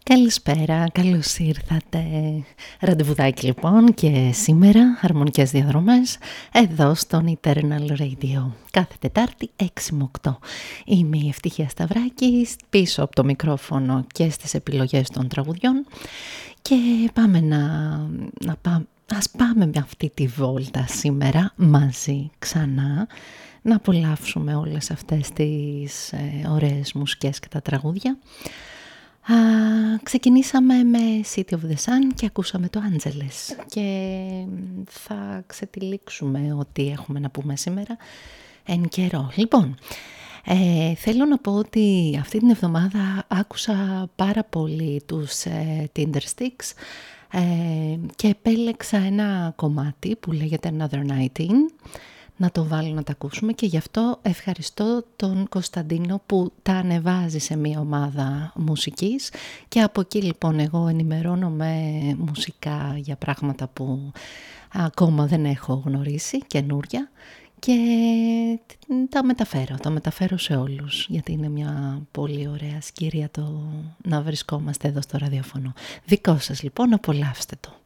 Καλησπέρα, καλώς ήρθατε. Ραντεβουδάκι λοιπόν και σήμερα αρμονικές διαδρομές εδώ στον Eternal Radio. Κάθε Τετάρτη 6 με 8. Είμαι η Ευτυχία Σταυράκη πίσω από το μικρόφωνο και στις επιλογές των τραγουδιών και πάμε ας πάμε με αυτή τη βόλτα σήμερα μαζί ξανά να απολαύσουμε όλες αυτές τις ωραίες μουσικές και τα τραγούδια. Ξεκινήσαμε με City of the Sun και ακούσαμε το Angeles και θα ξετυλίξουμε ό,τι έχουμε να πούμε σήμερα εν καιρό. Λοιπόν, θέλω να πω ότι αυτή την εβδομάδα άκουσα πάρα πολύ τους Tindersticks και επέλεξα ένα κομμάτι που λέγεται Another Night In. Να το βάλω να τα ακούσουμε και γι' αυτό ευχαριστώ τον Κωνσταντίνο που τα ανεβάζει σε μια ομάδα μουσικής και από εκεί λοιπόν εγώ ενημερώνομαι μουσικά για πράγματα που ακόμα δεν έχω γνωρίσει, καινούρια, και τα μεταφέρω σε όλους γιατί είναι μια πολύ ωραία σκήρια το να βρισκόμαστε εδώ στο ραδιόφωνο. Δικό σας λοιπόν, απολαύστε το.